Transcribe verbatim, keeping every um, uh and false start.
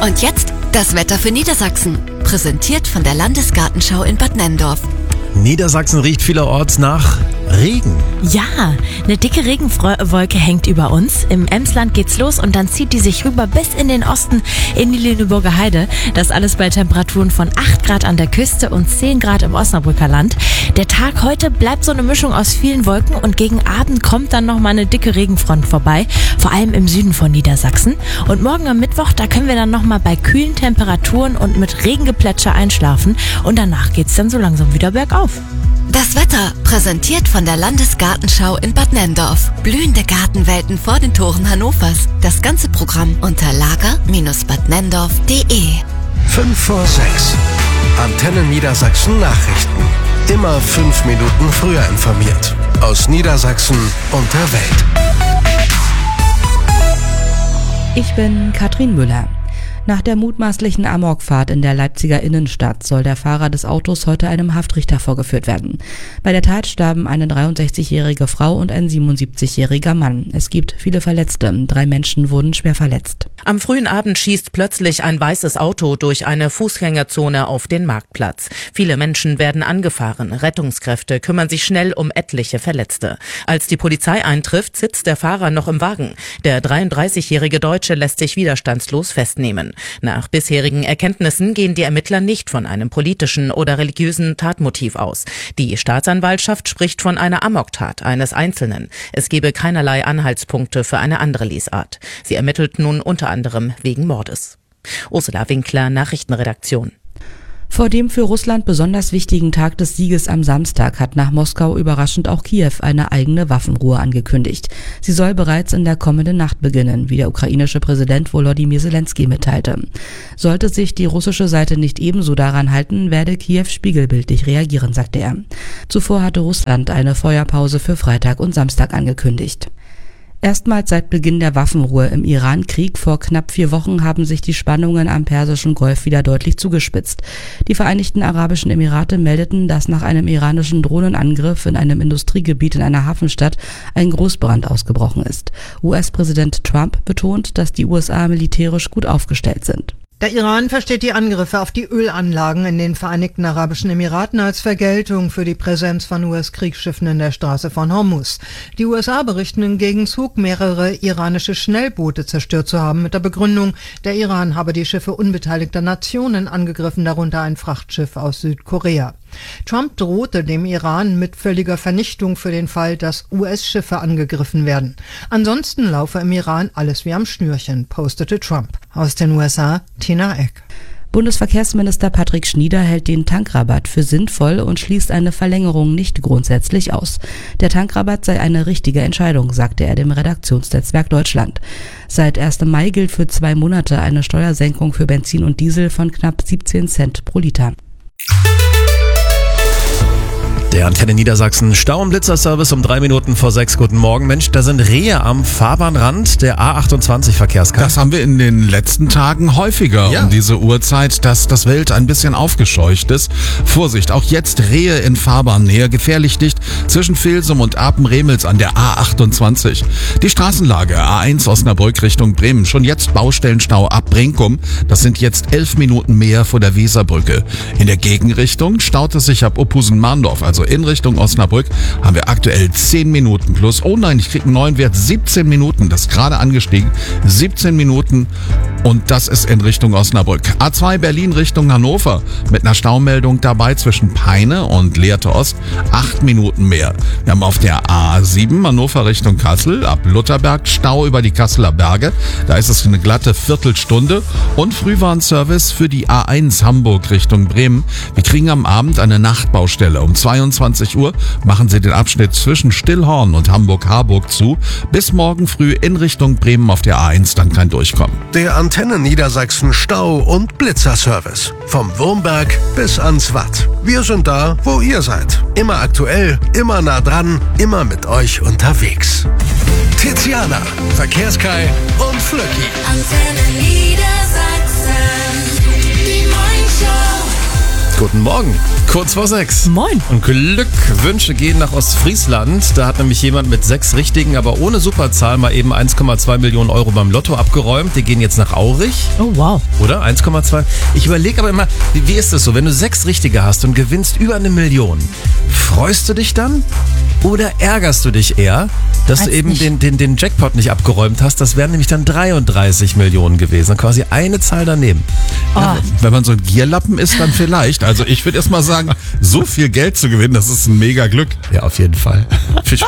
Und jetzt das Wetter für Niedersachsen. Präsentiert von der Landesgartenschau in Bad Nenndorf. Niedersachsen riecht vielerorts nach Regen. Ja, eine dicke Regenwolke hängt über uns. Im Emsland geht's los und dann zieht die sich rüber bis in den Osten, in die Lüneburger Heide. Das alles bei Temperaturen von acht Grad an der Küste und zehn Grad im Osnabrücker Land. Der Tag heute bleibt so eine Mischung aus vielen Wolken und gegen Abend kommt dann nochmal eine dicke Regenfront vorbei, vor allem im Süden von Niedersachsen. Und morgen am Mittwoch, da können wir dann nochmal bei kühlen Temperaturen und mit Regengeplätscher einschlafen und danach geht's dann so langsam wieder bergauf. Das Wetter präsentiert von der Landesgartenschau in Bad Nenndorf. Blühende Gartenwelten vor den Toren Hannovers. Das ganze Programm unter lager Bindestrich bad nenndorf punkt de. fünf vor sechs. Antenne Niedersachsen Nachrichten. Immer fünf Minuten früher informiert. Aus Niedersachsen und der Welt. Ich bin Katrin Müller. Nach der mutmaßlichen Amokfahrt in der Leipziger Innenstadt soll der Fahrer des Autos heute einem Haftrichter vorgeführt werden. Bei der Tat starben eine dreiundsechzigjährige Frau und ein siebenundsiebzigjähriger Mann. Es gibt viele Verletzte. Drei Menschen wurden schwer verletzt. Am frühen Abend schießt plötzlich ein weißes Auto durch eine Fußgängerzone auf den Marktplatz. Viele Menschen werden angefahren. Rettungskräfte kümmern sich schnell um etliche Verletzte. Als die Polizei eintrifft, sitzt der Fahrer noch im Wagen. Der dreiunddreißigjährige Deutsche lässt sich widerstandslos festnehmen. Nach bisherigen Erkenntnissen gehen die Ermittler nicht von einem politischen oder religiösen Tatmotiv aus. Die Staatsanwaltschaft spricht von einer Amoktat eines Einzelnen. Es gebe keinerlei Anhaltspunkte für eine andere Lesart. Sie ermittelt nun unter anderem wegen Mordes. Ursula Winkler, Nachrichtenredaktion. Vor dem für Russland besonders wichtigen Tag des Sieges am Samstag hat nach Moskau überraschend auch Kiew eine eigene Waffenruhe angekündigt. Sie soll bereits in der kommenden Nacht beginnen, wie der ukrainische Präsident Volodymyr Zelensky mitteilte. Sollte sich die russische Seite nicht ebenso daran halten, werde Kiew spiegelbildlich reagieren, sagte er. Zuvor hatte Russland eine Feuerpause für Freitag und Samstag angekündigt. Erstmals seit Beginn der Waffenruhe im Iran-Krieg vor knapp vier Wochen haben sich die Spannungen am Persischen Golf wieder deutlich zugespitzt. Die Vereinigten Arabischen Emirate meldeten, dass nach einem iranischen Drohnenangriff in einem Industriegebiet in einer Hafenstadt ein Großbrand ausgebrochen ist. U S-Präsident Trump betont, dass die U S A militärisch gut aufgestellt sind. Der Iran versteht die Angriffe auf die Ölanlagen in den Vereinigten Arabischen Emiraten als Vergeltung für die Präsenz von U S-Kriegsschiffen in der Straße von Hormuz. Die U S A berichten im Gegenzug, mehrere iranische Schnellboote zerstört zu haben, mit der Begründung, der Iran habe die Schiffe unbeteiligter Nationen angegriffen, darunter ein Frachtschiff aus Südkorea. Trump drohte dem Iran mit völliger Vernichtung für den Fall, dass U S-Schiffe angegriffen werden. Ansonsten laufe im Iran alles wie am Schnürchen, postete Trump. Aus den U S A, Tina Eck. Bundesverkehrsminister Patrick Schnieder hält den Tankrabatt für sinnvoll und schließt eine Verlängerung nicht grundsätzlich aus. Der Tankrabatt sei eine richtige Entscheidung, sagte er dem Redaktionsnetzwerk Deutschland. Seit ersten Mai gilt für zwei Monate eine Steuersenkung für Benzin und Diesel von knapp siebzehn Cent pro Liter. Der Antenne Niedersachsen Stau- und Blitzerservice um drei Minuten vor sechs. Guten Morgen. Mensch, da sind Rehe am Fahrbahnrand der A achtundzwanzig Verkehrskarte. Das haben wir in den letzten Tagen häufiger ja. um diese Uhrzeit, dass das Wild ein bisschen aufgescheucht ist. Vorsicht, auch jetzt Rehe in Fahrbahnnähe, gefährlich dicht zwischen Vilsum und Apen-Remels an der A achtundzwanzig. Die Straßenlage A eins Osnabrück Richtung Bremen. Schon jetzt Baustellenstau ab Brinkum. Das sind jetzt elf Minuten mehr vor der Weserbrücke. In der Gegenrichtung staut es sich ab Opusen-Mahndorf, also in Richtung Osnabrück, haben wir aktuell zehn Minuten plus. Oh nein, ich kriege einen neuen Wert, siebzehn Minuten. Das ist gerade angestiegen. siebzehn Minuten und das ist in Richtung Osnabrück. A zwei Berlin Richtung Hannover mit einer Staumeldung dabei zwischen Peine und Lehrte Ost. acht Minuten mehr. Wir haben auf der A sieben Hannover Richtung Kassel ab Lutherberg Stau über die Kasseler Berge. Da ist es eine glatte Viertelstunde und Frühwarnservice für die A eins Hamburg Richtung Bremen. Wir kriegen am Abend eine Nachtbaustelle um zweiundzwanzig Uhr machen Sie den Abschnitt zwischen Stillhorn und Hamburg-Harburg zu. Bis morgen früh in Richtung Bremen auf der A eins dann kein Durchkommen. Der Antenne Niedersachsen Stau- und Blitzerservice. Vom Wurmberg bis ans Watt. Wir sind da, wo ihr seid. Immer aktuell, immer nah dran, immer mit euch unterwegs. Tiziana, Verkehrskai und Flöcki. Antenne Niedersachsen, die Morningshow. Guten Morgen, kurz vor sechs. Moin. Und Glückwünsche gehen nach Ostfriesland. Da hat nämlich jemand mit sechs richtigen, aber ohne Superzahl mal eben eins Komma zwei Millionen Euro beim Lotto abgeräumt. Die gehen jetzt nach Aurich. Oh, wow. Oder? eins Komma zwei. Ich überlege aber immer, wie, wie ist das so, wenn du sechs richtige hast und gewinnst über eine Million? Freust du dich dann? Oder ärgerst du dich eher, dass Weiß du eben nicht. den, den, den Jackpot nicht abgeräumt hast? Das wären nämlich dann dreiunddreißig Millionen gewesen. Quasi eine Zahl daneben. Oh. Wenn man so ein Gierlappen ist, dann vielleicht. Also ich würde erst mal sagen, so viel Geld zu gewinnen, das ist ein mega Glück. Ja, auf jeden Fall. Viel